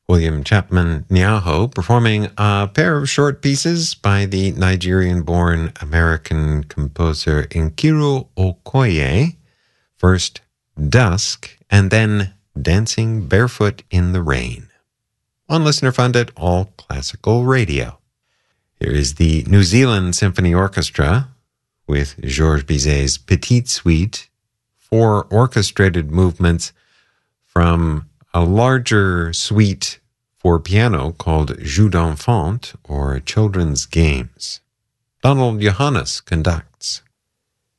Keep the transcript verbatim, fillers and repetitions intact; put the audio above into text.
William Chapman Nyaho performing a pair of short pieces by the Nigerian-born American composer Nkiru Okoye, first Dusk, and then Dancing Barefoot in the Rain, on listener-funded All Classical Radio. Here is the New Zealand Symphony Orchestra with Georges Bizet's Petite Suite, four orchestrated movements from a larger suite for piano called Jeux d'Enfants, or Children's Games. Donald Johannes conducts.